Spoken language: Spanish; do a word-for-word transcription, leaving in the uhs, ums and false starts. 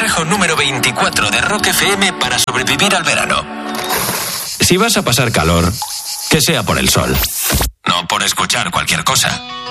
consejo número veinticuatro de Rock F M para sobrevivir al verano. Si vas a pasar calor, que sea por el sol, no por escuchar cualquier cosa.